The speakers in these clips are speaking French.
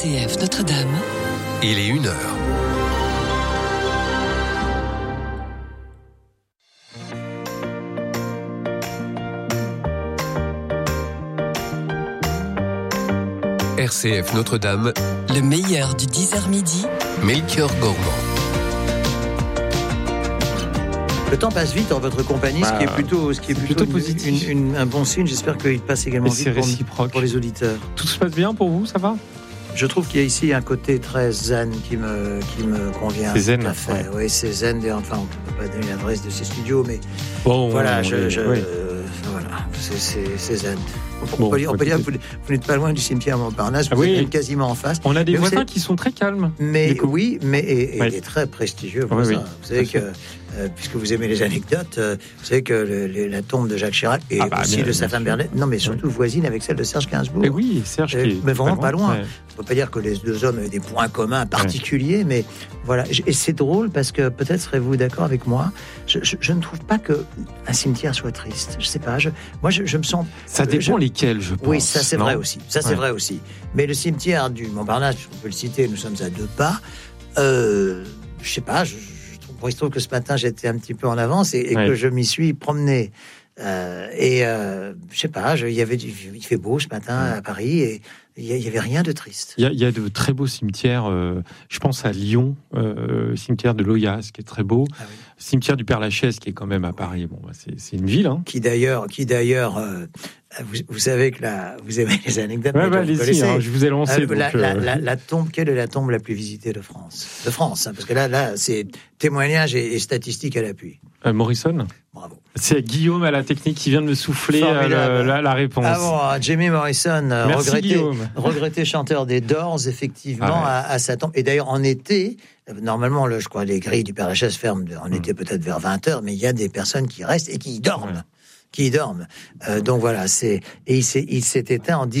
RCF Notre-Dame. Il est 1h. RCF Notre-Dame, le meilleur du 10h midi, Melchior Gormand. Le temps passe vite en votre compagnie, ce qui est plutôt positif. Un bon signe. J'espère qu'il passe également vite pour les auditeurs. Tout se passe bien pour vous, ça va ? Je trouve qu'il y a ici un côté très zen qui me convient. C'est zen, tout à fait. ouais. Oui, c'est zen. Enfin, on ne peut pas donner l'adresse de ces studios, mais bon, voilà, oui. Voilà, c'est zen. Bon, on peut dire que vous n'êtes pas loin du cimetière Montparnasse, vous êtes quasiment en face. On a des voisins qui sont très calmes. Mais oui, et très prestigieux. Oui. Vous savez que, puisque vous aimez les anecdotes, vous savez que la tombe de Jacques Chirac et aussi de sa femme Bernadette, non mais surtout voisine avec celle de Serge Gainsbourg. Et oui, Serge mais vraiment pas loin. Ouais. On peut pas dire que les deux hommes avaient des points communs particuliers, mais voilà. Et c'est drôle parce que peut-être serez-vous d'accord avec moi. Je ne trouve pas que un cimetière soit triste. Je sais pas. Moi, je me sens. Ça dépend lesquels, je pense. Oui, ça c'est vrai aussi. C'est vrai aussi. Mais le cimetière du Montparnasse, on peut le citer, nous sommes à 2 pas. Je sais pas. Il se trouve que ce matin j'étais un petit peu en avance et que je m'y suis promené. Je sais pas. Il fait beau ce matin à Paris et il y avait rien de triste. Il y a de très beaux cimetières. Je pense à Lyon, cimetière de Loyasse qui est très beau. Ah oui. Cimetière du Père-Lachaise qui est quand même à Paris. Bon, c'est une ville. Hein. Qui d'ailleurs. Vous savez que vous aimez les anecdotes. Allez-y, je vous ai lancé. La tombe, quelle est la tombe la plus visitée de France, hein, parce que là, c'est témoignages et statistiques à l'appui. Morrison. Bravo. C'est Guillaume à la technique qui vient de me souffler la réponse. Ah bon, Jimmy Morrison, regretté chanteur des Doors, effectivement, à sa tombe. Et d'ailleurs, en été, normalement, je crois, les grilles du Père-Lachaise ferment en été peut-être vers 20h, mais il y a des personnes qui restent et qui y dorment. Donc voilà, il s'est éteint en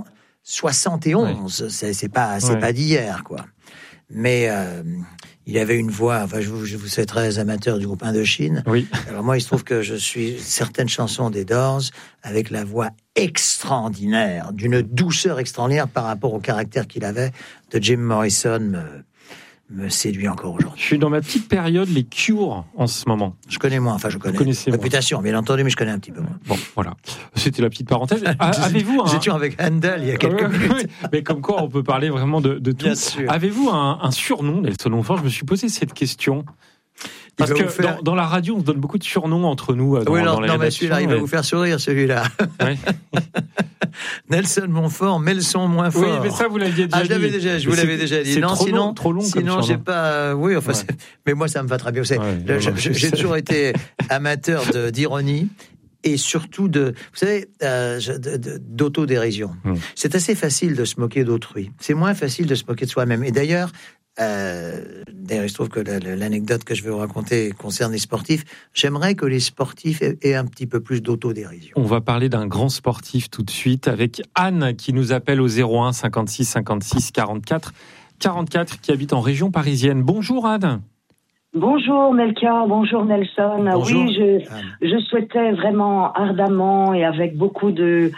1971. C'est pas d'hier, quoi. Mais il avait une voix. Enfin, je vous sais très amateur du groupe Indochine. Oui. Alors moi, il se trouve que je suis certaines chansons des Doors avec la voix extraordinaire, d'une douceur extraordinaire par rapport au caractère qu'il avait de Jim Morrison. Me séduit encore aujourd'hui. Je suis dans ma petite période, les Cure, en ce moment. Je connais moins, je connais. Réputation, bien entendu, mais je connais un petit peu moins. Bon, voilà. C'était la petite parenthèse. Avez-vous J'étais avec Handel il y a quelques minutes. Mais comme quoi, on peut parler vraiment de tout. Bien sûr. Avez-vous un surnom, Nelson Montfort ? Je me suis posé cette question. Parce que dans la radio, on se donne beaucoup de surnoms entre nous. Mais celui-là, il va vous faire sourire, celui-là. Ouais. Nelson Montfort, mais le son moins fort. Oui, mais ça, vous l'aviez déjà dit. Je vous l'avais déjà dit. Non, trop long sinon j'ai pas. Oui, enfin, mais moi, ça me va très bien. J'ai toujours été amateur d'ironie. Et surtout d'autodérision. C'est assez facile de se moquer d'autrui. C'est moins facile de se moquer de soi-même. Et d'ailleurs, il se trouve que l'anecdote que je vais vous raconter concerne les sportifs. J'aimerais que les sportifs aient un petit peu plus d'autodérision. On va parler d'un grand sportif tout de suite avec Anne qui nous appelle au 01 56 56 44 44 qui habite en région parisienne. Bonjour Anne. Bonjour Melchior, bonjour Nelson. Bonjour. Oui, je souhaitais vraiment ardemment et avec beaucoup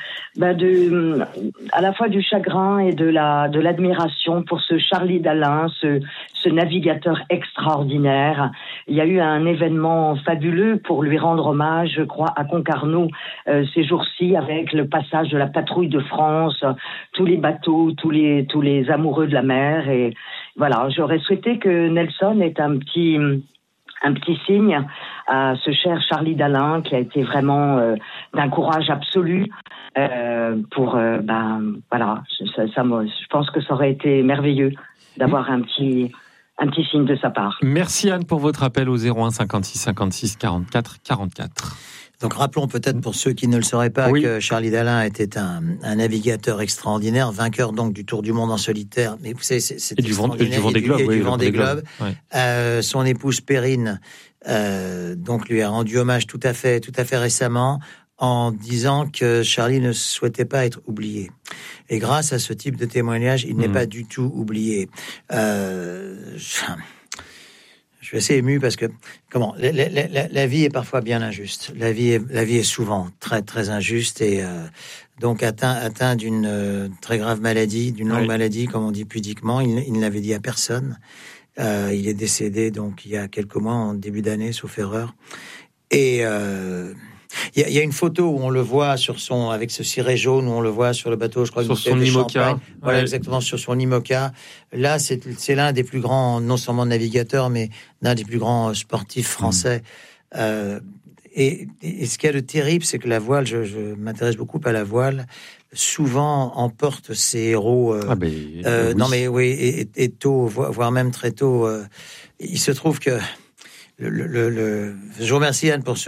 à la fois du chagrin et de l'admiration pour ce Charlie Dalin, ce navigateur extraordinaire. Il y a eu un événement fabuleux pour lui rendre hommage, je crois, à Concarneau ces jours-ci avec le passage de la patrouille de France, tous les bateaux, tous les amoureux de la mer et voilà, j'aurais souhaité que Nelson ait un petit signe à ce cher Charlie Dalin qui a été vraiment d'un courage absolu voilà, je pense que ça aurait été merveilleux d'avoir un petit signe de sa part. Merci Anne pour votre appel au 01 56 56 44 44. Donc rappelons peut-être pour ceux qui ne le sauraient pas que Charlie Dalin était un navigateur extraordinaire, vainqueur donc du Tour du Monde en solitaire. Mais vous savez, c'est du Vendée Globe. Son épouse Perrine donc lui a rendu hommage tout à fait récemment en disant que Charlie ne souhaitait pas être oublié. Et grâce à ce type de témoignage, il n'est pas du tout oublié. Je suis assez ému parce que la vie est parfois bien injuste. La vie est souvent très très injuste et donc atteint d'une très grave maladie, d'une longue maladie, comme on dit pudiquement. Il ne l'avait dit à personne. Il est décédé donc il y a quelques mois, en début d'année, sauf erreur. Et il y a une photo où on le voit avec ce ciré jaune, où on le voit sur le bateau, je crois, sur son IMOCA. Voilà, exactement, sur son IMOCA. Là, c'est l'un des plus grands, non seulement navigateurs, mais l'un des plus grands sportifs français. Et ce qu'il y a de terrible, c'est que la voile, je m'intéresse beaucoup à la voile, souvent emporte ses héros. Non, mais oui, et tôt, voire même très tôt. Il se trouve que je vous remercie Anne pour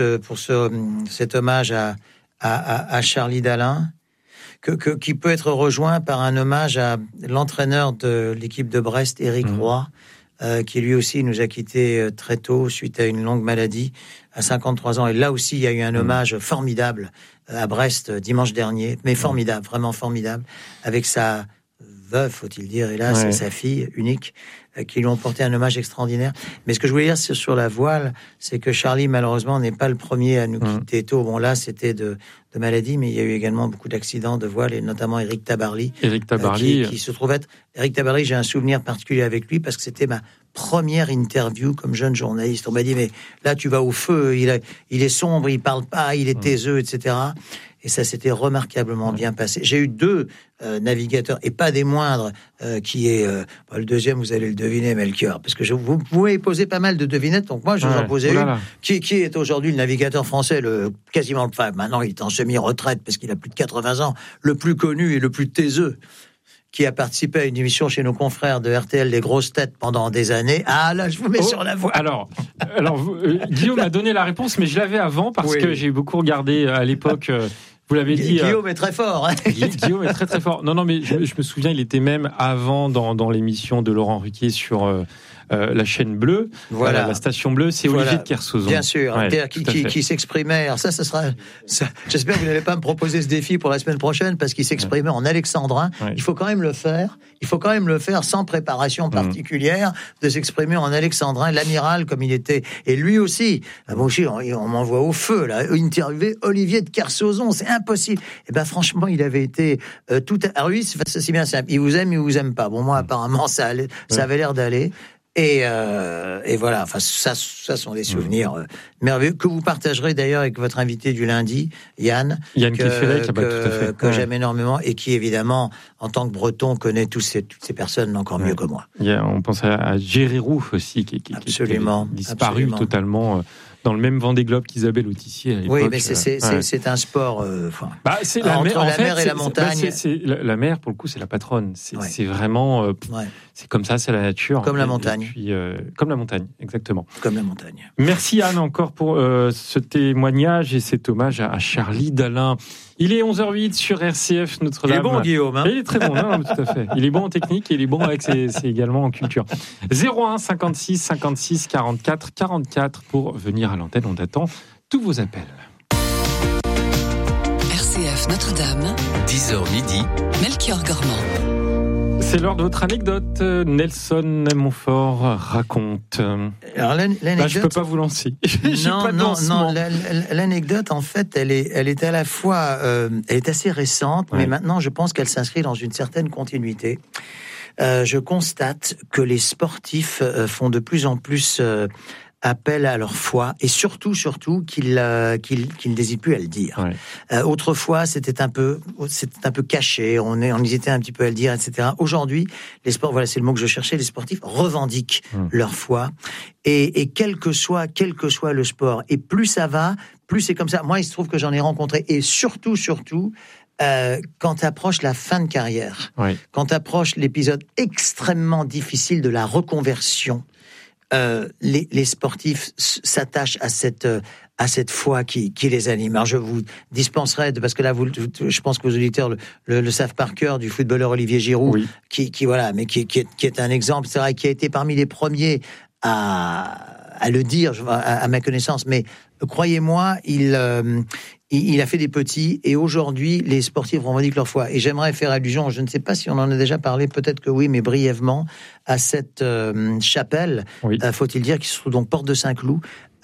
cet hommage à Charlie Dalin, qui peut être rejoint par un hommage à l'entraîneur de l'équipe de Brest, Éric Roy, qui lui aussi nous a quittés très tôt suite à une longue maladie à 53 ans. Et là aussi, il y a eu un hommage formidable à Brest dimanche dernier, mais formidable, vraiment formidable, avec sa veuve, faut-il dire, hélas, et sa fille unique, qui lui ont porté un hommage extraordinaire. Mais ce que je voulais dire sur la voile, c'est que Charlie, malheureusement, n'est pas le premier à nous quitter tôt. Bon, là, c'était de maladie, mais il y a eu également beaucoup d'accidents de voile, et notamment Éric Tabarly. Qui se trouve être... Éric Tabarly, j'ai un souvenir particulier avec lui, parce que c'était ma première interview comme jeune journaliste. On m'a dit, mais là, tu vas au feu, il est sombre, il parle pas, il est taiseux, etc. Et ça s'était remarquablement bien passé. J'ai eu 2 navigateurs, et pas des moindres, qui est... le deuxième, vous allez le deviner, Melchior, parce que vous pouvez poser pas mal de devinettes, donc moi, je vous en posais une. Qui est aujourd'hui le navigateur français, maintenant il est en semi-retraite, parce qu'il a plus de 80 ans, le plus connu et le plus taiseux, qui a participé à une émission chez nos confrères de RTL, Les Grosses Têtes, pendant des années. Ah, là, je vous mets sur la voie. Alors Guillaume a donné la réponse, mais je l'avais avant, parce que j'ai beaucoup regardé à l'époque... Vous l'avez dit. Guillaume est très fort. Hein. Guillaume est très très fort. Non, mais je me souviens, il était même avant dans l'émission de Laurent Ruquier sur la chaîne bleue, la station bleue. C'est Olivier de Kersauzon. Bien sûr, qui s'exprimait. Alors ça sera. J'espère que vous n'allez pas me proposer ce défi pour la semaine prochaine, parce qu'il s'exprimait en alexandrin. Il faut quand même le faire. Il faut quand même le faire sans préparation particulière, de s'exprimer en alexandrin, l'amiral comme il était. Et lui aussi. Bon, on m'envoie au feu là. Interviewer Olivier de Kersauzon, c'est impossible. Et ben franchement, il avait été alors lui, c'est bien simple. Il vous aime pas. Bon, moi apparemment ça avait l'air d'aller. Et voilà, enfin ça sont des souvenirs merveilleux que vous partagerez d'ailleurs avec votre invité du lundi, Yann que j'aime énormément, et qui évidemment, en tant que Breton, connaît toutes ces personnes encore mieux que moi. On pense à Géry Roux aussi, qui absolument disparu totalement. Dans le même Vendée Globe qu'Isabelle Autissier à l'époque. Oui, mais c'est un sport. C'est la mer, entre la mer et la montagne. La mer, pour le coup, c'est la patronne. C'est vraiment. C'est comme ça, c'est la nature. Comme la montagne. Et puis, comme la montagne, exactement. Comme la montagne. Merci Anne encore pour ce témoignage et cet hommage à Charlie Dalin. Il est 11h08 sur RCF Notre-Dame. Il est bon, Guillaume. Il est très bon, tout à fait. Il est bon en technique et il est bon avec c'est également en culture. 01 56 56 44 44 pour venir à l'antenne. On attend tous vos appels. RCF Notre-Dame. 10h midi. Melchior Gormand. C'est l'heure de votre anecdote. Nelson Montfort raconte. Alors l'anecdote. Je peux pas vous lancer. Non. L'anecdote, en fait, elle est à la fois, elle est assez récente, mais maintenant, je pense qu'elle s'inscrit dans une certaine continuité. Je constate que les sportifs font de plus en plus appel à leur foi, et surtout qu'ils n'hésitent plus à le dire. Autrefois, c'était un peu caché, on hésitait un petit peu à le dire, etc. Aujourd'hui, les sports, voilà, c'est le mot que je cherchais, les sportifs revendiquent leur foi, et quel que soit le sport, et plus ça va, plus c'est comme ça. Moi, il se trouve que j'en ai rencontré, et surtout, quand approche la fin de carrière, quand approche l'épisode extrêmement difficile de la reconversion, les sportifs s'attachent à cette foi qui les anime. Alors je vous dispenserai, parce que là, je pense que vos auditeurs le savent par cœur, du footballeur Olivier Giroud, qui est un exemple, c'est vrai, qui a été parmi les premiers à le dire, à ma connaissance, mais croyez-moi, il il a fait des petits, et aujourd'hui, les sportifs revendiquent leur foi. Et j'aimerais faire allusion, je ne sais pas si on en a déjà parlé, peut-être que oui, mais brièvement, à cette chapelle, faut-il dire, qui se trouve donc Porte de Saint-Cloud.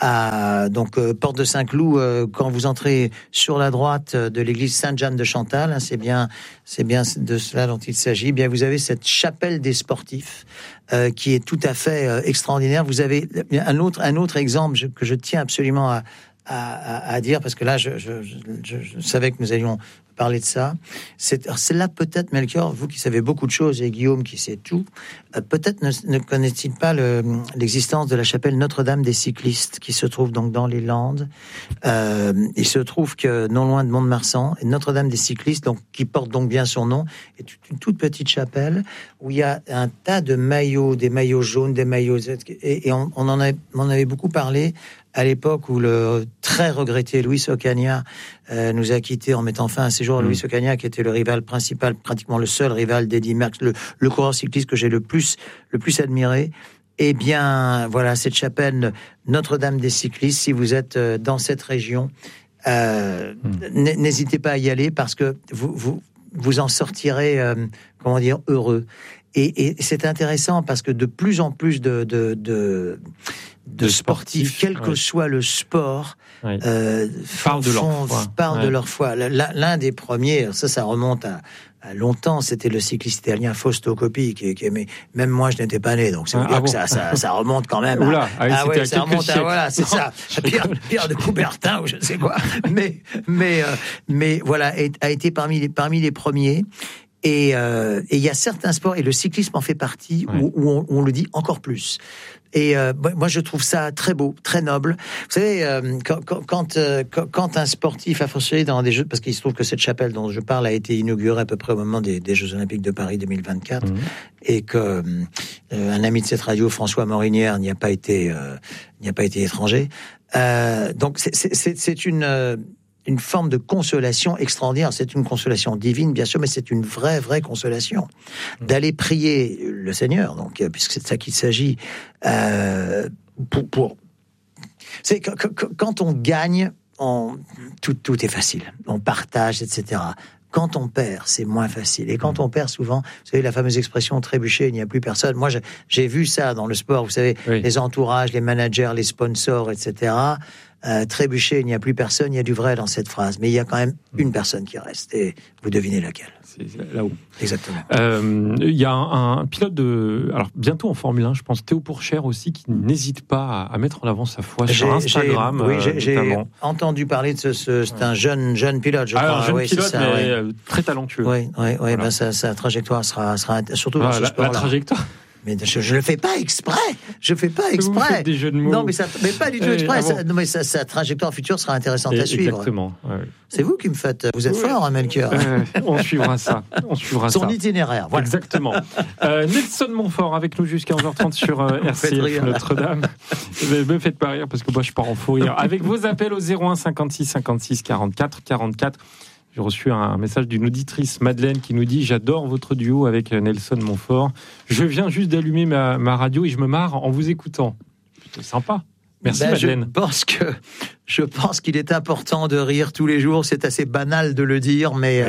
Porte de Saint-Cloud, quand vous entrez sur la droite de l'église Sainte-Jeanne de Chantal, c'est bien de cela dont il s'agit. Bien, vous avez cette chapelle des sportifs qui est tout à fait extraordinaire. Vous avez un autre exemple que je tiens absolument à dire, parce que là, je savais que nous allions parler de ça. C'est là peut-être, Melchior, vous qui savez beaucoup de choses, et Guillaume qui sait tout, peut-être ne connaît-il pas l'existence de la chapelle Notre-Dame des cyclistes, qui se trouve donc dans les Landes. Il se trouve que non loin de Mont-de-Marsan, Notre-Dame des cyclistes, donc qui porte donc bien son nom, est une toute petite chapelle où il y a un tas de maillots, des maillots jaunes, des maillots et on en avait beaucoup parlé à l'époque où le très regretté Luis Ocaña nous a quittés en mettant fin à ses jours. Luis Ocaña, qui était le rival principal, pratiquement le seul rival d'Eddy Merckx, le coureur cycliste que j'ai le plus admiré. Eh bien, voilà, cette chapelle Notre-Dame des cyclistes, si vous êtes dans cette région, n'hésitez pas à y aller, parce que vous en sortirez, heureux. Et c'est intéressant parce que de plus en plus de sportifs, quel que soit le sport, parlent de leur foi. L'un des premiers, ça remonte à longtemps, c'était le cycliste italien Fausto Coppi, qui mais même moi je n'étais pas né, donc c'est dire que ça remonte quand même. Ça remonte c'est ça. Pierre de Coubertin ou je ne sais quoi. Mais voilà, a été parmi les premiers. Et il y a certains sports, et le cyclisme en fait partie, où on le dit encore plus. Et moi, je trouve ça très beau, très noble. Vous savez, quand un sportif a fortiori dans des Jeux, parce qu'il se trouve que cette chapelle dont je parle a été inaugurée à peu près au moment des Jeux Olympiques de Paris 2024, et que un ami de cette radio, François Morinière, n'y a pas été étranger. Donc c'est une forme de consolation extraordinaire. C'est une consolation divine, bien sûr, mais c'est une vraie consolation. D'aller prier le Seigneur, donc, puisque c'est de ça qu'il s'agit, c'est quand on gagne, tout est facile. On partage, etc. Quand on perd, c'est moins facile. Et quand on perd, souvent, vous savez, la fameuse expression « trébucher, il n'y a plus personne ». Moi, j'ai vu ça dans le sport, vous savez, les entourages, les managers, les sponsors, etc., trébucher, il n'y a plus personne, il y a du vrai dans cette phrase, mais il y a quand même une personne qui reste, et vous devinez laquelle. C'est là-haut. Exactement. Il y a un pilote alors bientôt en Formule 1, je pense, Théo Pourchaire aussi, qui n'hésite pas à mettre en avant sa foi sur Instagram. J'ai entendu parler de c'est un jeune pilote, je crois. Un jeune pilote, mais très talentueux. Voilà. Sa trajectoire sera surtout dans ce sport-là. La trajectoire. Mais je le fais pas exprès. Vous faites des jeux de mots. Non, mais pas du tout exprès. Mais sa trajectoire future sera intéressante à suivre. Exactement. Ouais. C'est vous qui me faites. Vous êtes fort, hein, Melchior. On suivra ça. Son itinéraire. Voilà. Exactement. Nelson Montfort avec nous jusqu'à 11h30 sur RCF Notre-Dame. Me faites pas rire parce que moi je pars en fou rire. Avec vos appels au 01 56 56 44 44. J'ai reçu un message d'une auditrice, Madeleine, qui nous dit « J'adore votre duo avec Nelson Montfort. Je viens juste d'allumer ma radio et je me marre en vous écoutant. » C'est sympa. Merci, Madeleine. Je pense qu'il est important de rire tous les jours. C'est assez banal de le dire, mais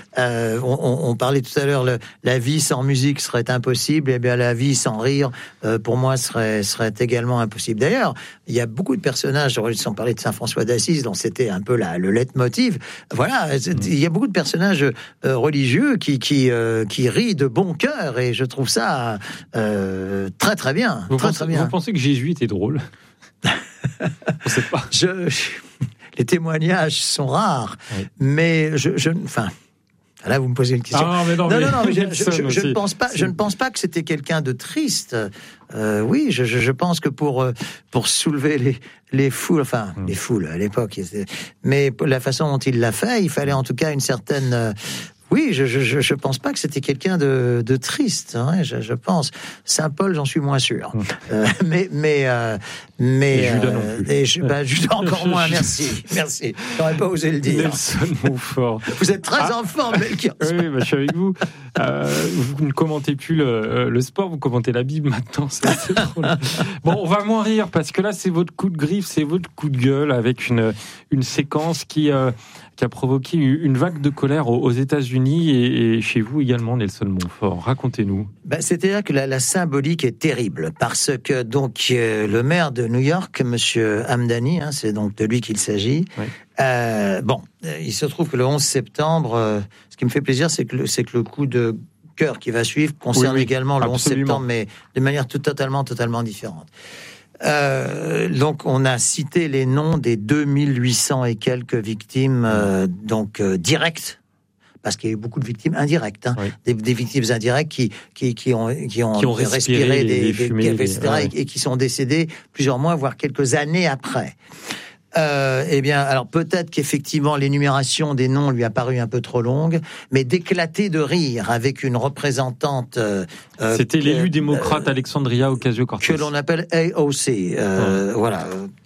on parlait tout à l'heure, la vie sans musique serait impossible. Eh bien, la vie sans rire, pour moi, serait également impossible. D'ailleurs, il y a beaucoup de personnages, sans parler de Saint François d'Assise, dont c'était un peu le leitmotiv. Voilà, il y a beaucoup de personnages religieux qui rient de bon cœur, et je trouve ça très très bien. Vous pensez que Jésus était drôle? On sait pas. Les témoignages sont rares, mais enfin. Là, vous me posez une question. Ah, mais non, mais je ne pense pas que c'était quelqu'un de triste. Oui, je pense que pour soulever les foules, les foules à l'époque, mais la façon dont il l'a fait, il fallait en tout cas une certaine Oui, je pense pas que c'était quelqu'un de triste. Hein, je pense. Saint Paul, j'en suis moins sûr. Mais Judas non plus. Judas encore moins. Merci. J'aurais pas osé le dire. Nelson Montfort. Vous êtes très en forme, Melchior. Oui, je suis avec vous. Vous ne commentez plus le sport, vous commentez la Bible maintenant. C'est drôle. Bon, on va moins rire parce que là, c'est votre coup de griffe, c'est votre coup de gueule avec une séquence qui a provoqué une vague de colère aux États-Unis et chez vous également, Nelson Montfort. Racontez-nous. C'est-à-dire que la symbolique est terrible parce que donc le maire de New York, Monsieur Hamdani, c'est donc de lui qu'il s'agit. Oui. Il se trouve que le 11 septembre, ce qui me fait plaisir, c'est que le coup de cœur qui va suivre concerne également le 11 septembre, mais de manière totalement différente. Donc, on a cité les noms des 2800 et quelques victimes, directes, parce qu'il y a eu beaucoup de victimes indirectes, des victimes indirectes qui ont respiré des fumées, etc., et qui sont décédées plusieurs mois, voire quelques années après. Alors peut-être qu'effectivement l'énumération des noms lui a paru un peu trop longue, mais d'éclater de rire avec une représentante. C'était l'élu démocrate Alexandria Ocasio-Cortez, que l'on appelle AOC. Voilà.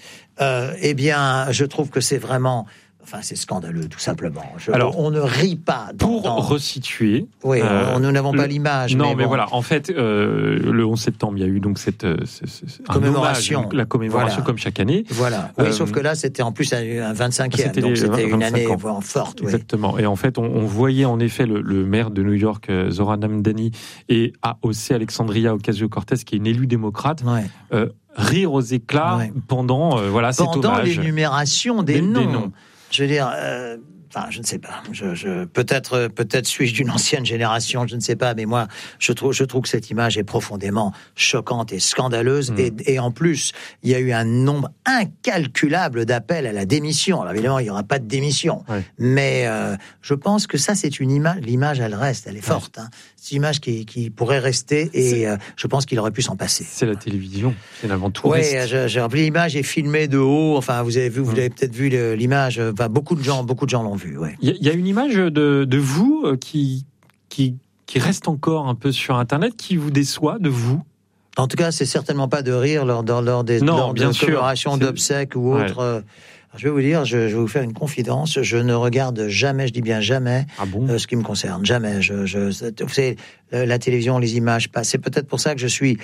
Je trouve que c'est vraiment. Enfin, c'est scandaleux, tout simplement. On ne rit pas. Pour resituer... Oui, nous n'avons pas l'image. Non, mais voilà. En fait, le 11 septembre, il y a eu donc cette commémoration. Hommage, la commémoration, comme chaque année. Voilà. Oui, sauf que là, c'était en plus un 25e. Donc, c'était une année forte. Exactement. Oui. Et en fait, on voyait en effet le maire de New York, Zoran Hamdani, et AOC, Alexandria Ocasio-Cortez, qui est une élue démocrate, rire aux éclats pendant cet hommage. Pendant l'énumération des noms. Je veux dire, je ne sais pas. Peut-être suis-je d'une ancienne génération, je ne sais pas, mais moi, je trouve que cette image est profondément choquante et scandaleuse. Et en plus, il y a eu un nombre incalculable d'appels à la démission. Alors évidemment, il n'y aura pas de démission. Mais je pense que ça, c'est une image. L'image, elle reste, elle est forte. C'est une image qui pourrait rester et je pense qu'il aurait pu s'en passer. C'est la télévision, finalement, tout reste. Oui, j'ai rempli l'image et filmé de haut. Enfin, vous avez peut-être vu l'image. Enfin, beaucoup de gens l'ont vu. Il y a une image de vous qui reste encore un peu sur Internet, qui vous déçoit de vous. En tout cas, c'est certainement pas de rire lors des commémorations d'obsèques ou autres. Je vais vous dire, je vais vous faire une confidence. Je ne regarde jamais, je dis bien jamais, ce qui me concerne. Jamais. Vous savez, la télévision, les images passent. C'est peut-être pour ça que je suis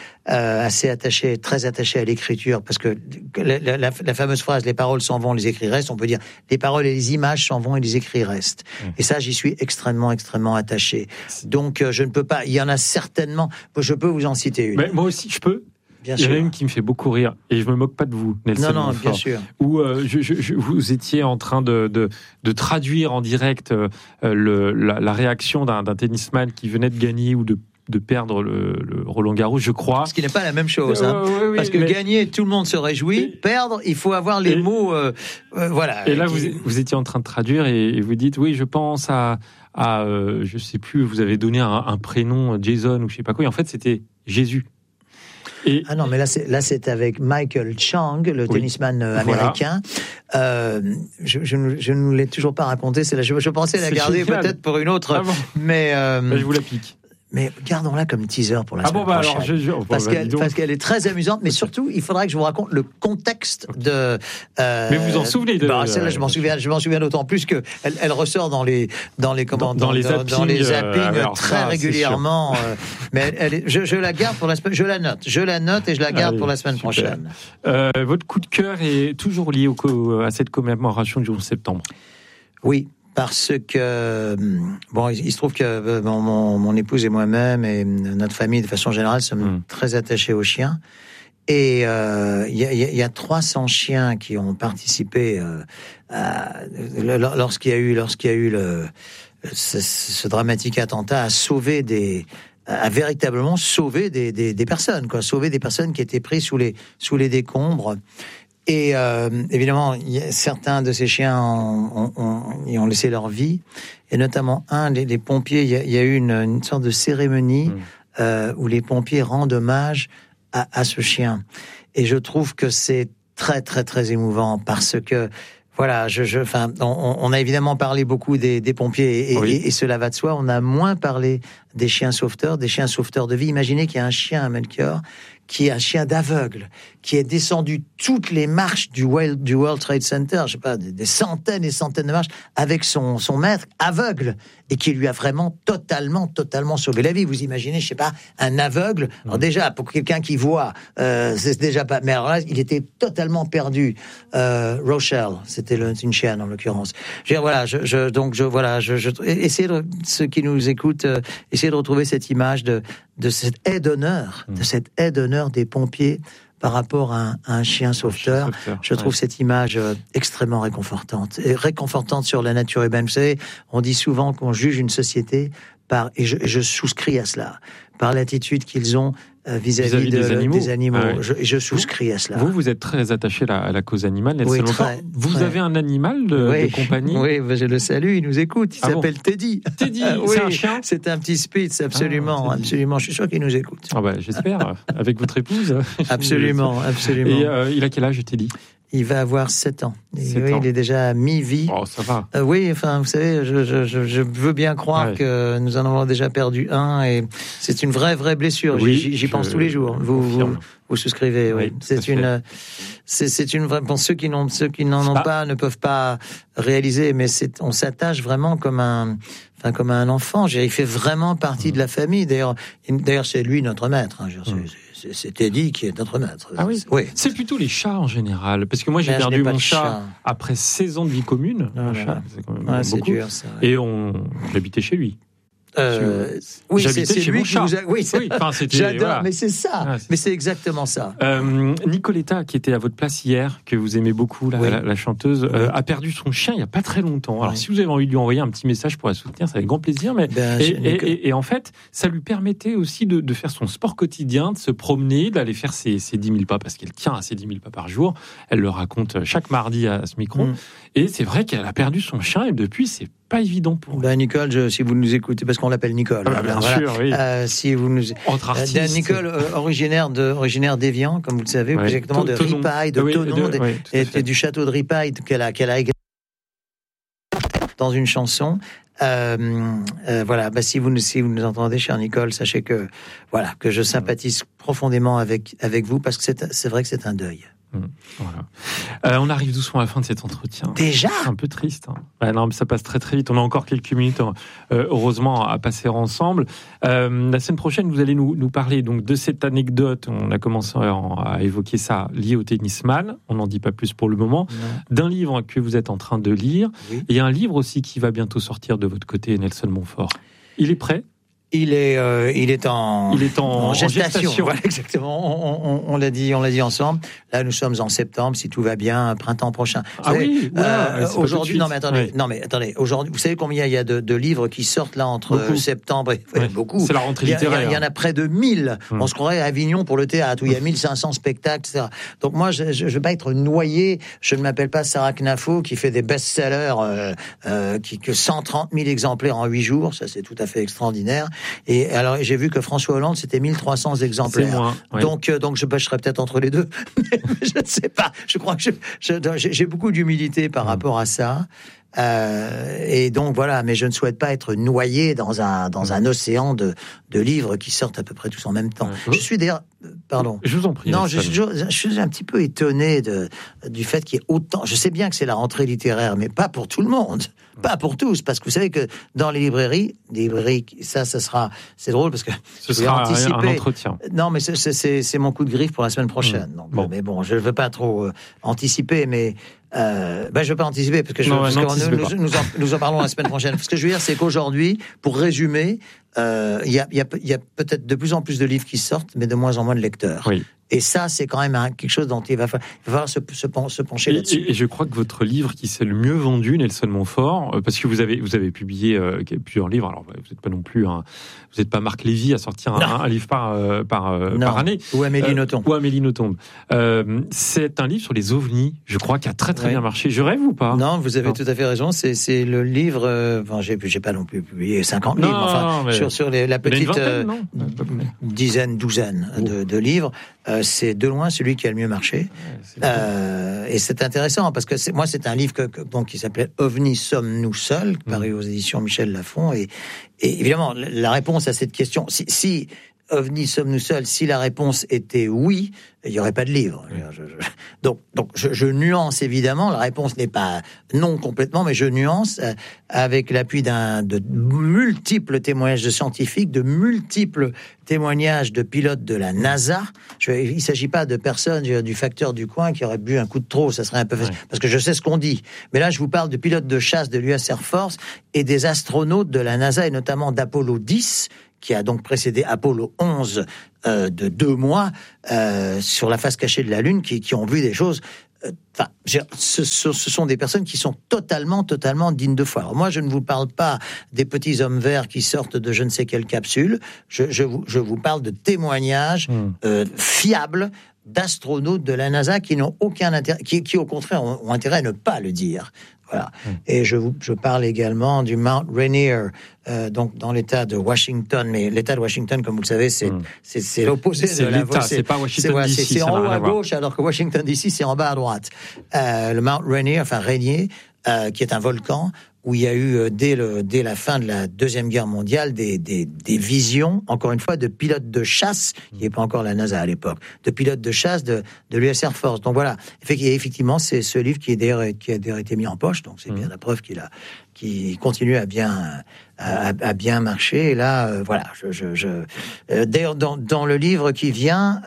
très attaché à l'écriture, parce que la fameuse phrase, les paroles s'en vont, les écrits restent. On peut dire, les paroles et les images s'en vont et les écrits restent. Et ça, j'y suis extrêmement attaché. Donc, je ne peux pas. Il y en a certainement. Je peux vous en citer une. Mais moi aussi, je peux. Bien Il y en a une qui me fait beaucoup rire, et je me moque pas de vous, Nelson Montfort. Bien sûr. Où vous étiez en train de traduire en direct la réaction d'un tennisman qui venait de gagner ou de perdre le Roland-Garros, je crois. Ce qui n'est pas la même chose, parce que gagner, tout le monde se réjouit. Perdre, il faut avoir les mots, voilà. Et là, vous étiez en train de traduire et vous dites, oui, je pense à je sais plus, vous avez donné un prénom, Jason ou je sais pas quoi, et en fait, c'était Jésus. Ah non, mais là c'est avec Michael Chang, le tennisman américain. Je ne vous l'ai toujours pas raconté. Je pensais la garder peut-être pour une autre, mais je vous la pique. Mais gardons-la comme teaser pour la semaine prochaine. Parce qu'elle est très amusante, mais surtout, il faudra que je vous raconte le contexte de... mais vous en souvenez de... celle-là, je m'en souviens d'autant plus qu'elle ressort dans les zappings très régulièrement. Mais je la garde pour la semaine... Je la note et je la garde pour la semaine prochaine. Votre coup de cœur est toujours lié à cette commémoration du 11 septembre. Oui. Parce que, il se trouve que mon épouse et moi-même et notre famille, de façon générale, sommes très attachés aux chiens. Et il y a 300 chiens qui ont participé lorsqu'il y a eu ce dramatique attentat à véritablement sauver des personnes, sauver des personnes qui étaient prises sous les décombres. Et évidemment, certains de ces chiens ont laissé leur vie, et notamment les pompiers. Il y a eu une sorte de cérémonie où les pompiers rendent hommage à ce chien. Et je trouve que c'est très très très émouvant, parce que Voilà, on a évidemment parlé beaucoup des pompiers et cela va de soi. On a moins parlé des chiens sauveteurs de vie. Imaginez qu'il y a un chien à Melchior qui est un chien d'aveugle, qui est descendu toutes les marches du World Trade Center, je sais pas, des centaines et centaines de marches, avec son maître aveugle, et qui lui a vraiment totalement sauvé la vie. Vous imaginez, je sais pas, un aveugle, alors déjà, pour quelqu'un qui voit, c'est déjà pas, mais alors là, il était totalement perdu. Rochelle, c'était une chienne en l'occurrence. Essayez ceux qui nous écoutent, essayez de retrouver cette image de cette aide d'honneur, des pompiers par rapport à un chien sauveteur. Je trouve cette image extrêmement réconfortante. Et réconfortante sur la nature humaine. Vous savez, on dit souvent qu'on juge une société et je souscris à cela, par l'attitude qu'ils ont vis-à-vis des animaux. Je souscris à cela. Vous êtes très attaché à la cause animale. Vous avez un animal de compagnie? Oui, je le salue, il nous écoute. Il s'appelle Teddy. Teddy, c'est un chien? C'est un petit Spitz, absolument. Je suis sûr qu'il nous écoute. J'espère, avec votre épouse. Absolument. Et il a quel âge, Teddy? Il va avoir 7 ans. Il est déjà à mi-vie. Oh, ça va. Vous savez, je veux bien croire que nous en avons déjà perdu un, et c'est une vraie blessure. J'y pense tous les jours. Vous souscrivez, oui. C'est une vraie. Bon, ceux qui n'en ont pas ne peuvent pas réaliser, mais on s'attache vraiment comme un enfant. Il fait vraiment partie de la famille. D'ailleurs, c'est lui notre maître. C'est Teddy qui est notre maître. Ah oui. C'est plutôt les chats en général, parce que moi j'ai perdu mon chat après 16 ans de vie commune. C'est quand même beaucoup. Dur, ça, ouais. Et j'habitais chez lui. J'habitais chez mon chat. J'adore, voilà. Mais c'est ça. Mais c'est exactement ça. Nicoletta, qui était à votre place hier, que vous aimez beaucoup, la chanteuse, a perdu son chien il n'y a pas très longtemps. Alors, si vous avez envie de lui envoyer un petit message pour la soutenir, c'est avec grand plaisir. Mais et en fait, ça lui permettait aussi de faire son sport quotidien, de se promener, d'aller faire ses 10 000 pas, parce qu'elle tient à ses 10 000 pas par jour. Elle le raconte chaque mardi à ce micro. Et c'est vrai qu'elle a perdu son chien, et depuis, c'est pas évident pour elle. Nicole, si vous nous écoutez, parce qu'on l'appelle Nicole. Bien sûr, oui. Si vous nous... Entre artistes. Nicole, originaire d'Évian, comme vous le savez, plus exactement de Ripaille, de Thonon, et du château de Ripaille qu'elle a écrit dans une chanson. Si vous nous entendez, chère Nicole, sachez que je sympathise profondément avec vous, parce que c'est vrai que c'est un deuil. On arrive doucement à la fin de cet entretien. Déjà ? C'est un peu triste. Non, mais ça passe très très vite. On a encore quelques minutes, heureusement, à passer ensemble. La semaine prochaine, vous allez nous parler donc de cette anecdote. On a commencé à évoquer ça, lié au tennisman. On n'en dit pas plus pour le moment. D'un livre que vous êtes en train de lire. Oui. Et un livre aussi qui va bientôt sortir de votre côté, Nelson Montfort. Il est prêt ? Il est en gestation. Voilà, exactement. On l'a dit ensemble. Là, nous sommes en septembre, si tout va bien, printemps prochain. Aujourd'hui, attendez. Aujourd'hui, vous savez combien il y a de livres qui sortent là entre septembre et beaucoup. C'est la rentrée littéraire. Il y en a près de 1000. On se croirait à Avignon pour le théâtre, où il y a 1500 spectacles, etc. Donc moi, je veux pas être noyé. Je ne m'appelle pas Sarah Knafo, qui fait des best-sellers, que 130 000 exemplaires en 8 jours. Ça, c'est tout à fait extraordinaire. Et alors, j'ai vu que François Hollande, c'était 1300 exemplaires. C'est moins, oui. Donc je serais peut-être entre les deux. Je ne sais pas. Je crois que j'ai beaucoup d'humilité par rapport à ça. Et donc voilà, mais je ne souhaite pas être noyé dans un océan de livres qui sortent à peu près tous en même temps. Je suis d'ailleurs, pardon. Je vous en prie. Non, je suis un petit peu étonné du fait qu'il y ait autant. Je sais bien que c'est la rentrée littéraire, mais pas pour tout le monde, pas pour tous, parce que vous savez que dans les librairies, ça sera, c'est drôle parce que ce sera un entretien. Non, mais c'est mon coup de griffe pour la semaine prochaine. Donc, mais bon, je ne veux pas trop anticiper, mais. Je vais pas anticiper parce que nous en parlons la semaine prochaine. Ce que je veux dire, c'est qu'aujourd'hui, pour résumer, il y a peut-être de plus en plus de livres qui sortent, mais de moins en moins de lecteurs. Oui. Et ça, c'est quand même quelque chose dont il va falloir se pencher là-dessus. Et je crois que votre livre qui s'est le mieux vendu, Nelson Montfort, parce que vous avez publié plusieurs livres. Alors, vous n'êtes pas non plus vous n'êtes pas Marc Lévy à sortir un livre par année. Ou Amélie Nothomb. C'est un livre sur les ovnis. Je crois qu'il a très bien marché. Je rêve ou pas ? Non, vous avez tout à fait raison. C'est le livre. J'ai pas non plus publié 50 livres. Sur la petite douzaine de livres. c'est de loin celui qui a le mieux marché. Et c'est intéressant parce que c'est un livre qui s'appelait OVNI, sommes-nous seuls, paru aux éditions Michel Lafon. Et évidemment, la réponse à cette question, si OVNI, sommes-nous seuls, si la réponse était oui, il n'y aurait pas de livre. Donc je nuance évidemment, la réponse n'est pas non complètement, mais je nuance avec l'appui de multiples témoignages de scientifiques, de multiples témoignages de pilotes de la NASA. Il ne s'agit pas de personnes du facteur du coin qui auraient bu un coup de trop, ça serait un peu facile, parce que je sais ce qu'on dit. Mais là, je vous parle de pilotes de chasse de l'US Air Force et des astronautes de la NASA, et notamment d'Apollo 10, qui a donc précédé Apollo 11 de 2 mois sur la face cachée de la Lune, qui ont vu des choses. Ce sont des personnes qui sont totalement dignes de foi. Alors moi, je ne vous parle pas des petits hommes verts qui sortent de je ne sais quelle capsule. Je vous parle de témoignages fiables d'astronautes de la NASA qui n'ont aucun intérêt, qui au contraire ont intérêt à ne pas le dire. Voilà. Et je parle également du Mount Rainier, donc dans l'État de Washington. Mais l'État de Washington, comme vous le savez, c'est l'opposé de la l'État. C'est pas Washington DC. C'est en haut à gauche, alors que Washington DC, c'est en bas à droite. Le Mount Rainier, qui est un volcan, où il y a eu, dès la fin de la Deuxième Guerre mondiale, des visions, encore une fois, de pilotes de chasse, il n'y avait pas encore la NASA à l'époque, de pilotes de chasse de l'US Air Force. Donc voilà, effectivement, c'est ce livre qui a d'ailleurs été mis en poche, donc c'est bien la preuve qu'il continue à bien marcher. Et là, voilà, d'ailleurs, dans le livre qui vient,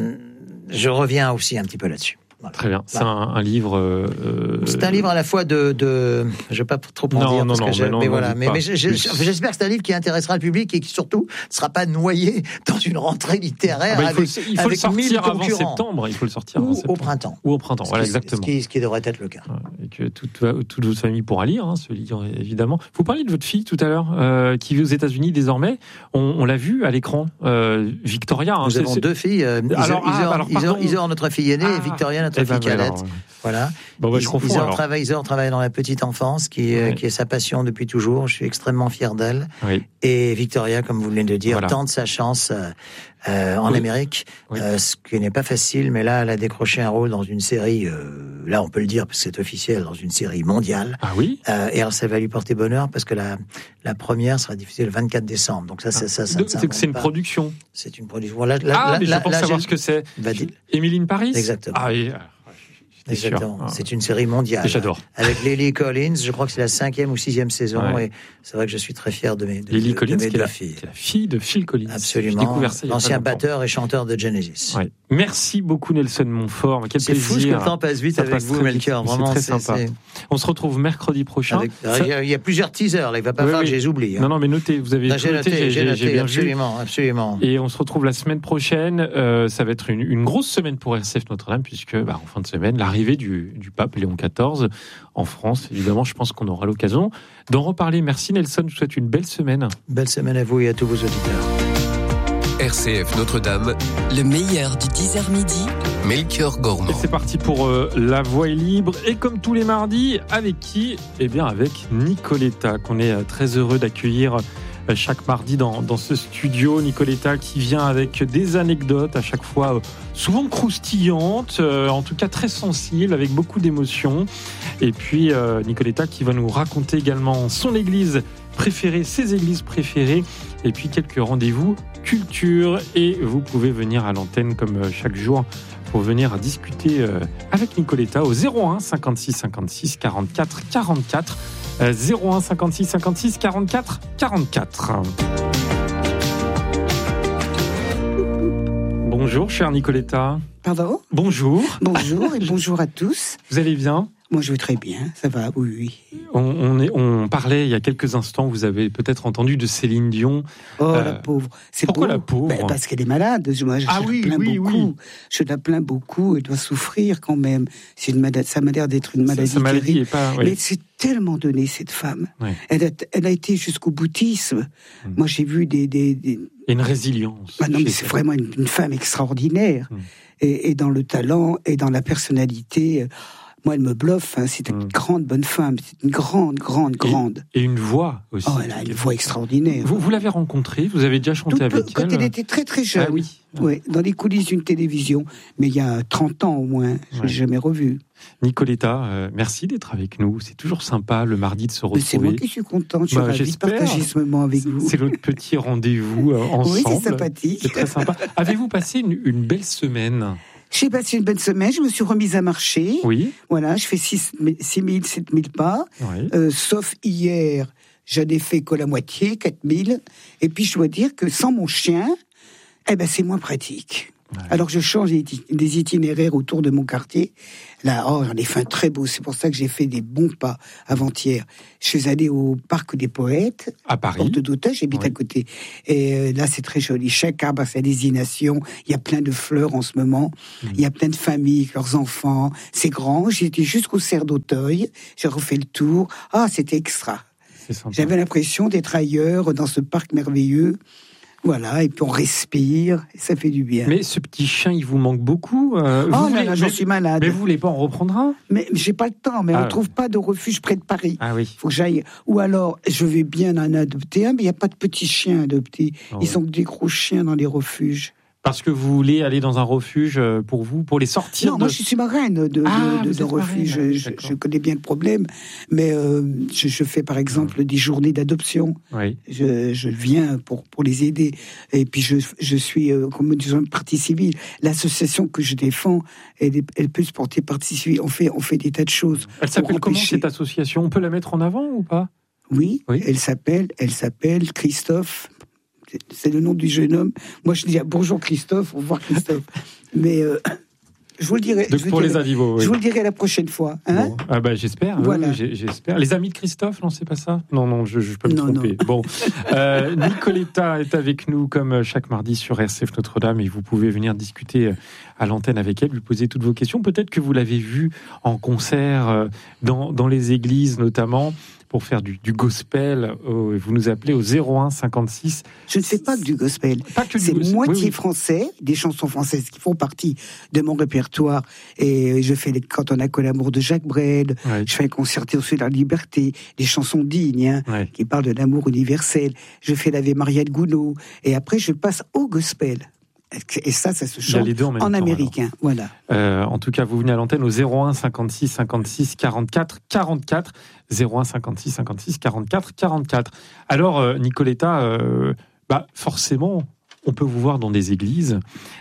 je reviens aussi un petit peu là-dessus. Voilà. Très bien. C'est un livre. C'est un livre à la fois de. Je vais pas trop en dire parce que mais voilà. Mais j'espère que c'est un livre qui intéressera le public et qui surtout ne sera pas noyé dans une rentrée littéraire il faut avec le 1000 sortir avant concurrents. Septembre. Il faut le sortir ou avant septembre. au printemps. Ou au printemps. Voilà, exactement. Ce qui devrait être le cas. Et que toute votre famille pourra lire ce livre, évidemment. Vous parliez de votre fille tout à l'heure, qui vit aux États-Unis désormais. On l'a vu à l'écran, Victoria. Nous avons 2 filles. Isor, notre fille aînée, et Victoria, notre fille cadette. Voilà. Bon, je confonds, Isor travaille dans la petite enfance, qui est sa passion depuis toujours. Je suis extrêmement fier d'elle. Oui. Et Victoria, comme vous venez de le dire, tente sa chance en Amérique, ce qui n'est pas facile, mais là, elle a décroché un rôle dans une série, là, on peut le dire, parce que c'est officiel, dans une série mondiale. Ah oui. Et alors, ça va lui porter bonheur, parce que la première sera diffusée le 24 décembre. Donc c'est une production. C'est une production. Mais je pense savoir ce que c'est. Émilie in Paris. Exactement. Ah oui. Exactement. C'est une série mondiale. J'adore. Avec Lily Collins, je crois que c'est la 5e ou 6e saison, et c'est vrai que je suis très fier de mes deux filles. Lily Collins, qui est la fille de Phil Collins. Absolument. L'ancien batteur et chanteur de Genesis. Ouais. Merci beaucoup Nelson Montfort. Quel plaisir. C'est fou ce que le temps passe vite avec vous, Melchior. Vraiment, c'est très sympa. On se retrouve mercredi prochain. Il y a plusieurs teasers, là. Il ne va pas falloir que je les oublie. Non, mais notez. Vous avez noté. J'ai bien absolument, absolument. Et on se retrouve la semaine prochaine. Ça va être une grosse semaine pour RCF Notre-Dame, puisque en fin de semaine, l'arrivée du pape Léon XIV en France. Évidemment, je pense qu'on aura l'occasion d'en reparler. Merci Nelson, je vous souhaite une belle semaine. Belle semaine à vous et à tous vos auditeurs. RCF Notre-Dame, le meilleur du 10h midi. Melchior Gormand. Et c'est parti pour La Voix est libre. Et comme tous les mardis, avec qui ? Eh bien, avec Nicoletta, qu'on est très heureux d'accueillir chaque mardi dans ce studio. Nicoletta qui vient avec des anecdotes à chaque fois souvent croustillantes, en tout cas très sensibles, avec beaucoup d'émotions. Et puis Nicoletta qui va nous raconter également son église préférée, ses églises préférées, et puis quelques rendez-vous culture. Et vous pouvez venir à l'antenne comme chaque jour pour venir discuter avec Nicoletta au 01 56 56 44 44. 01 56 56 44 44. Bonjour, chère Nicoletta. Pardon ? Bonjour. Bonjour et bonjour à tous. Vous allez bien ? Moi, je vais très bien, ça va, oui. On parlait il y a quelques instants, vous avez peut-être entendu de Céline Dion. Oh, la pauvre. Pourquoi la pauvre ? Parce qu'elle est malade. Moi, je la plains beaucoup. Je la plains beaucoup. Elle doit souffrir quand même. Ça m'a l'air d'être une maladie terrible. Mais c'est tellement donné, cette femme. Oui. Elle a été jusqu'au bouddhisme. Moi, j'ai vu des... une résilience. Non, mais c'est vraiment une femme extraordinaire. Et dans le talent et dans la personnalité... Moi, elle me bluffe. C'est une grande bonne femme. C'est une grande. Et une voix aussi. Oh, elle a une voix extraordinaire. Vous l'avez rencontrée? Vous avez déjà chanté avec elle? Quand elle était très très jeune. Ah oui. Ouais, dans les coulisses d'une télévision. Mais il y a 30 ans au moins. Je l'ai jamais revue. Nicoletta, merci d'être avec nous. C'est toujours sympa le mardi de se retrouver. C'est moi qui suis contente. Je suis ravie de partager ce moment avec vous. C'est notre petit rendez-vous ensemble. Oui, c'est sympathique. C'est très sympa. Avez-vous passé une belle semaine? J'ai passé une bonne semaine, je me suis remise à marcher. Oui. Voilà, je fais 6 000, 7 000 pas. Oui. Sauf hier, j'en ai fait que la moitié, 4 000. Et puis je dois dire que sans mon chien, c'est moins pratique. Ouais. Alors je change des itinéraires autour de mon quartier. Là, j'en ai fait un très beau. C'est pour ça que j'ai fait des bons pas avant-hier. Je suis allée au Parc des Poètes, à Paris, porte d'Auteuil, j'habite à côté. Et là, c'est très joli. Chaque arbre a sa désignation. Il y a plein de fleurs en ce moment. Il y a plein de familles avec leurs enfants. C'est grand. J'étais jusqu'au cerf d'Auteuil. J'ai refait le tour. C'était extra. J'avais l'impression d'être ailleurs dans ce parc merveilleux. Voilà, et puis on respire, et ça fait du bien. Mais ce petit chien, il vous manque beaucoup. J'en suis malade. Mais vous voulez pas en reprendre un? Mais j'ai pas le temps, on ne trouve pas de refuge près de Paris. Ah oui. Faut que j'aille. Ou alors, je vais bien en adopter un, mais il n'y a pas de petits chiens adoptés. Ils sont que des gros chiens dans les refuges. Parce que vous voulez aller dans un refuge pour les sortir? Non, moi je suis marraine de refuge. Je connais bien le problème, mais je fais par exemple des journées d'adoption. Oui. Je viens pour les aider. Et puis je suis, comme disons, partie civile. L'association que je défends, elle peut se porter partie civile. On fait des tas de choses. Elle s'appelle comment cette association? On peut la mettre en avant ou pas? Oui. Elle s'appelle Christophe. C'est le nom du jeune homme. Moi, je dis bonjour Christophe, au revoir Christophe. Mais je vous le dirai. Pour les animaux. Oui. Je vous le dirai la prochaine fois. Hein, bon. J'espère. Voilà. J'espère. Les amis de Christophe, non, c'est pas ça? Non, je peux me tromper. Non. Bon, Nicoletta est avec nous comme chaque mardi sur RCF Notre-Dame et vous pouvez venir discuter à l'antenne avec elle, lui poser toutes vos questions. Peut-être que vous l'avez vue en concert dans les églises notamment, pour faire du gospel. Vous nous appelez au 01 56. Je ne fais pas que du gospel. C'est moitié français, des chansons françaises qui font partie de mon répertoire. Et je fais Quand on a que l'amour de Jacques Brel. Ouais. Je fais un concert sur la liberté, des chansons dignes qui parlent de l'amour universel. Je fais l'Ave Maria de Gounod. Et après, je passe au gospel. Et ça se chante en américain. Voilà. En tout cas, vous venez à l'antenne au 01 56 56 44 44. 01 56 56 44 44. Alors, Nicoletta, forcément, on peut vous voir dans des églises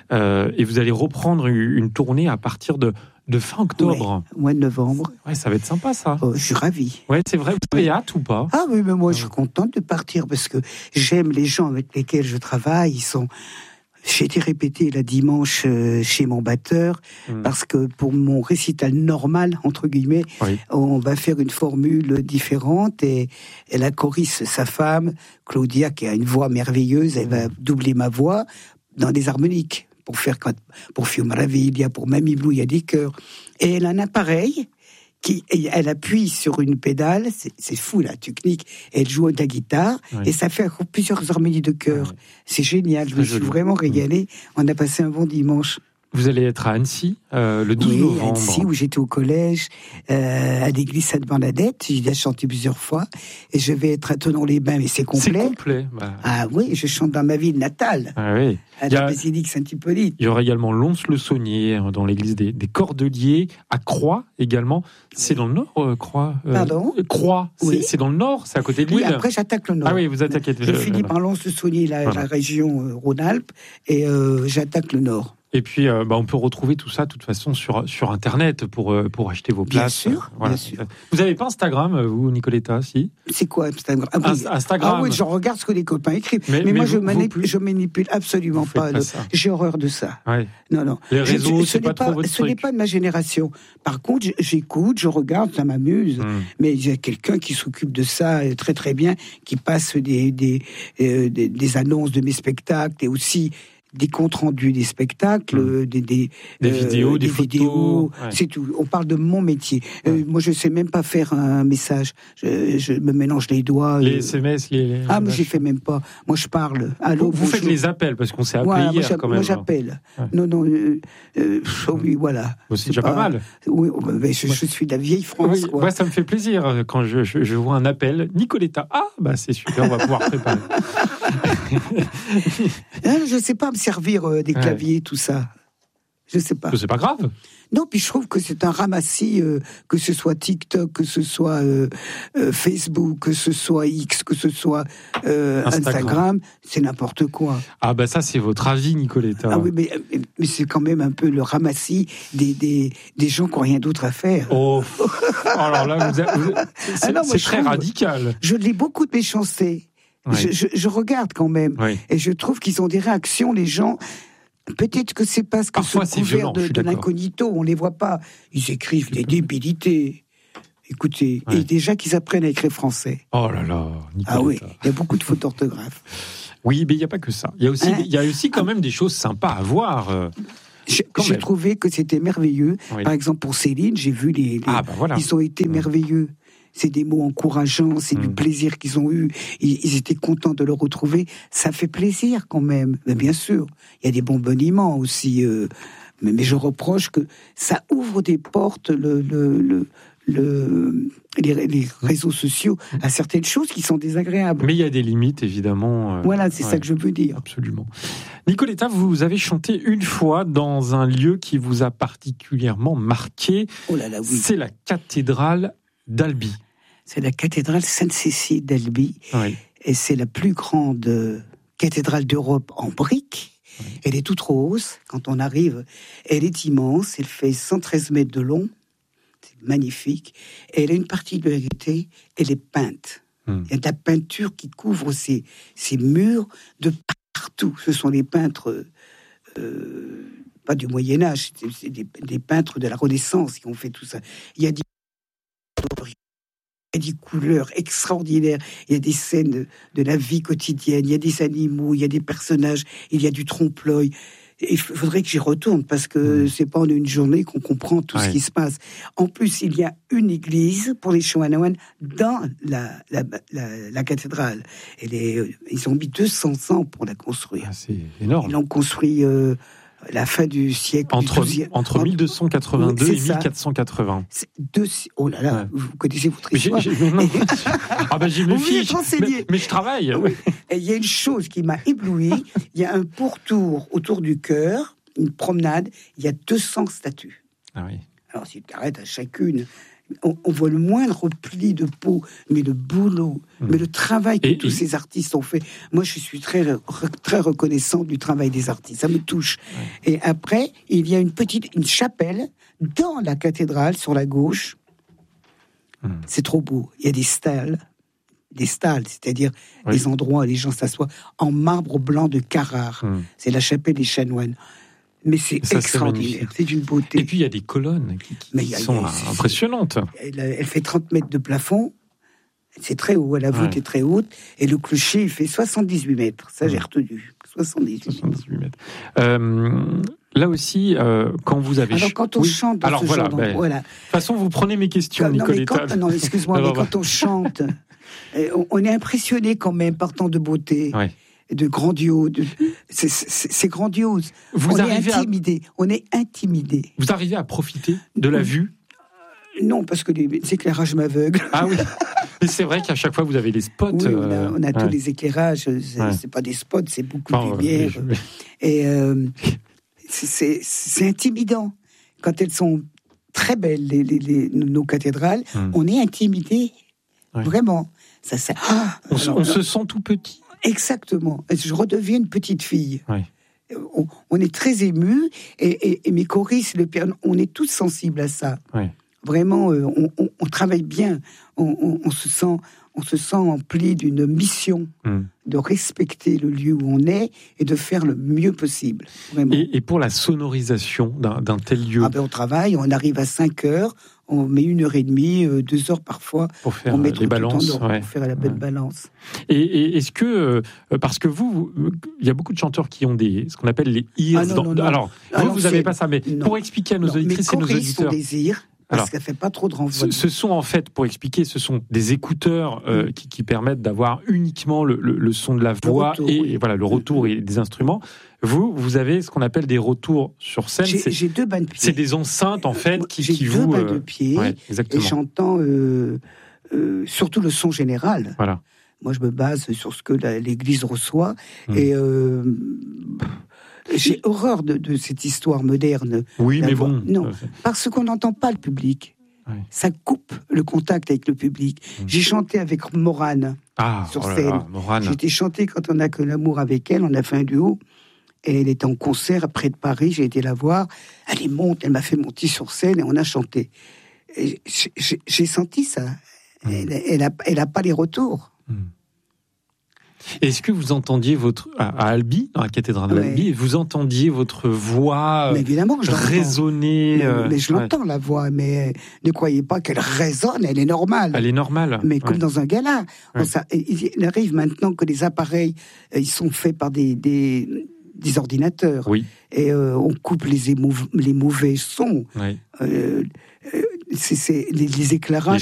et vous allez reprendre une tournée à partir de fin octobre. Ouais, mois de novembre. Ouais, ça va être sympa, ça. Je suis ravie. Ouais, c'est vrai. Vous avez hâte ou pas? Ah oui, mais moi, je suis contente de partir parce que j'aime les gens avec lesquels je travaille. J'ai été répété la dimanche chez mon batteur parce que pour mon récital normal, entre guillemets, on va faire une formule différente et la choriste, sa femme, Claudia, qui a une voix merveilleuse, elle va doubler ma voix dans des harmoniques pour Fiume Maraviglia, pour Mamie Blue, il y a des chœurs. Et elle a un appareil elle appuie sur une pédale, c'est fou la technique, elle joue de la guitare, et ça fait plusieurs harmonies de chœur. C'est génial, je me suis vraiment régalée. On a passé un bon dimanche. Vous allez être à Annecy le 12 novembre. Oui, Annecy, où j'étais au collège, à l'église Sainte-Bernadette. J'y ai chanté plusieurs fois. Et je vais être à Thonon-les-Bains, mais c'est complet. C'est complet. Ah oui, je chante dans ma ville natale, à la basilique Saint-Hippolyte. Il y aura également Lons-le-Saunier, dans l'église des Cordeliers, à Croix également. C'est dans le nord, Croix. Pardon ? Croix, c'est dans le nord, c'est à côté de Lille. Oui, après j'attaque le nord. Ah oui, vous attaquez. Je finis par Lons-le-Saunier, la région Rhône-Alpes, et j'attaque le nord. Et puis, on peut retrouver tout ça, de toute façon, sur Internet pour acheter vos places. Bien sûr. Vous n'avez pas Instagram, vous, Nicoletta, si? C'est quoi Instagram? Instagram. Ah oui, je regarde ce que les copains écrivent. Mais moi, je manipule absolument pas. J'ai horreur de ça. Ouais. Non. Les réseaux, c'est pas trop votre truc. Ce n'est pas de ma génération. Par contre, j'écoute, je regarde, ça m'amuse. Mais il y a quelqu'un qui s'occupe de ça très très bien, qui passe des annonces de mes spectacles et aussi des comptes rendus des spectacles, des vidéos, des photos. C'est tout. On parle de mon métier. Moi, je sais même pas faire un message. Je me mélange les doigts. Les SMS, moi, je fais même pas. Moi, je parle. Allô, vous faites les appels parce qu'on s'est appelé hier quand même. Moi, j'appelle. Non, oui, voilà. C'est déjà pas mal. Oui, mais je suis de la vieille France. Oui, moi, ça me fait plaisir quand je vois un appel. Nicoletta, c'est super, on va pouvoir préparer. Je sais pas me servir des claviers, tout ça. Je sais pas. C'est pas grave. Non, puis je trouve que c'est un ramassis, que ce soit TikTok, que ce soit Facebook, que ce soit X, que ce soit Instagram, c'est n'importe quoi. Ça, c'est votre avis, Nicoletta. Ah oui, mais c'est quand même un peu le ramassis des gens qui n'ont rien d'autre à faire. Alors là, c'est très radical. Je lis beaucoup de méchanceté. Oui. Je regarde quand même. Oui. Et je trouve qu'ils ont des réactions, les gens. Peut-être que c'est parce que parfois, sous couvert de l'incognito, on les voit pas. Ils écrivent des débilités. Écoutez, et déjà qu'ils apprennent à écrire français. Oh là là, Nicoletta. Ah oui, il y a beaucoup de fautes d'orthographe. Oui, mais il n'y a pas que ça. Il y a aussi quand même des choses sympas à voir. J'ai trouvé que c'était merveilleux. Oui. Par exemple, pour Céline, j'ai vu ils ont été merveilleux. C'est des mots encourageants, c'est du plaisir qu'ils ont eu. Ils étaient contents de le retrouver. Ça fait plaisir quand même. Mais bien sûr, il y a des bonbonnements aussi. Mais je reproche que ça ouvre des portes, les réseaux sociaux, à certaines choses qui sont désagréables. Mais il y a des limites, évidemment. Voilà, c'est ça que je veux dire. Absolument. Nicoletta, vous avez chanté une fois dans un lieu qui vous a particulièrement marqué. Oh là là, oui. C'est la cathédrale d'Albi. C'est la cathédrale Sainte-Cécile d'Albi. Oui. Et c'est la plus grande cathédrale d'Europe en briques. Oui. Elle est toute rose. Quand on arrive, elle est immense. Elle fait 113 mètres de long. C'est magnifique. Et elle a une particularité, elle est peinte. Il y a de la peinture qui couvre ces murs de partout. Ce sont les peintres... pas du Moyen-Âge, c'est des peintres de la Renaissance qui ont fait tout ça. Il y a des couleurs extraordinaires, il y a des scènes de la vie quotidienne, il y a des animaux, il y a des personnages, il y a du trompe-l'œil. Il faudrait que j'y retourne parce que c'est pas en une journée qu'on comprend tout ce qui se passe. En plus, il y a une église pour les chanoines dans la cathédrale. Ils ont mis 200 ans pour la construire. C'est énorme. Ils l'ont construit la fin du siècle entre 1282 et 1480. Oh là là, vous connaissez votre histoire. J'ai mes fiches, mais je travaille. Oui. Et il y a une chose qui m'a ébloui, il y a un pourtour autour du chœur, une promenade, il y a 200 statues. Ah oui. Alors si tu arrêtes à chacune, on voit le moindre pli de peau, mais le boulot, mais le travail que tous ces artistes ont fait. Moi, je suis très, très reconnaissant du travail des artistes. Ça me touche. Ouais. Et après, il y a une chapelle dans la cathédrale, sur la gauche. C'est trop beau. Il y a des stalles, c'est-à-dire des endroits où les gens s'assoient en marbre blanc de Carrare. C'est la chapelle des chanoines. Mais c'est extraordinaire, c'est d'une beauté. Et puis il y a des colonnes qui sont impressionnantes. Elle fait 30 mètres de plafond, c'est très haut, la voûte est très haute, et le clocher il fait 78 mètres, ça j'ai retenu, 78 mètres. Là aussi, quand vous avez... Alors quand on chante dans ce genre d'endroit... De toute façon, vous prenez mes questions, Nicoletta. Non, excuse-moi, mais quand on chante, on est impressionné quand même par tant de beauté. Ouais. De grandiose, c'est grandiose. On est intimidé. Vous arrivez à profiter de la vue? Non, parce que les éclairages m'aveuglent. Ah oui, mais c'est vrai qu'à chaque fois vous avez les spots. Oui, on a tous les éclairages. C'est pas des spots, c'est beaucoup de lumière. Et c'est intimidant quand elles sont très belles, nos cathédrales. On est intimidé, vraiment. On se sent tout petit. Exactement. Je redeviens une petite fille. Oui. On est très émus et mes choristes, le piano, on est tous sensibles à ça. Oui. Vraiment, on travaille bien. On se sent empli d'une mission de respecter le lieu où on est et de faire le mieux possible. Et pour la sonorisation d'un tel lieu? On travaille, on arrive à 5 heures, on met 1h30, 2 heures parfois pour faire les balances, pour faire la belle balance. Et est-ce que parce que vous, il y a beaucoup de chanteurs qui ont ce qu'on appelle les ears. Alors vous n'avez pas ça, mais pour expliquer à nos auditrices et nos auditeurs. Sont des ears. Parce qu'elle ne fait pas trop de renvoi. Ce sont en fait, pour expliquer, ce sont des écouteurs qui permettent d'avoir uniquement le son de la voix et voilà, le retour et des instruments. Vous avez ce qu'on appelle des retours sur scène. J'ai 2 bains de pied. C'est des enceintes en fait qui vous... J'ai 2 bains de pied et j'entends surtout le son général. Voilà. Moi, je me base sur ce que l'Église reçoit et... j'ai horreur de cette histoire moderne. Oui, mais bon. Non, parce qu'on n'entend pas le public. Ouais. Ça coupe le contact avec le public. J'ai chanté avec Morane sur scène. J'ai été chanter quand on a que l'amour avec elle. On a fait un duo. Et elle était en concert près de Paris. J'ai été la voir. Elle m'a fait monter sur scène et on a chanté. Et j'ai senti ça. Elle a pas les retours. Est-ce que vous entendiez à Albi, dans la cathédrale d'Albi, vous entendiez votre voix résonner mais je l'entends, la voix, mais ne croyez pas qu'elle résonne, elle est normale. Elle est normale. Mais comme dans un gala. Il arrive maintenant que les appareils, ils sont faits par des ordinateurs. Oui. Et on coupe les mauvais sons. Oui. Les éclairages